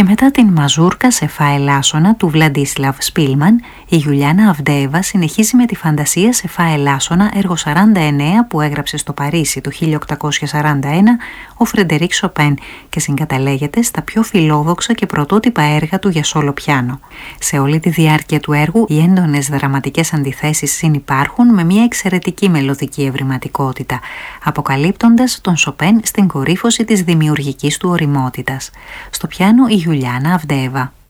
Και μετά την μαζούρκα σε φα ελάσσονα του Βλαντίσλαβ Σπίλμαν, η Γιουλιάνα Αβντέεβα συνεχίζει με τη φαντασία σε φα ελάσσονα, έργο 49 που έγραψε στο Παρίσι το 1841 ο Φρεντερίκ Σοπέν και συγκαταλέγεται στα πιο φιλόδοξα και πρωτότυπα έργα του για σόλο πιάνο. Σε όλη τη διάρκεια του έργου, οι έντονες δραματικές αντιθέσεις συνυπάρχουν με μια εξαιρετική μελωδική ευρηματικότητα, αποκαλύπτοντας τον Σοπέν στην κορύφωση της δημιουργικής του ωριμότητας. Στο πιάνο η Γιουλιάνα Αβντέεβα.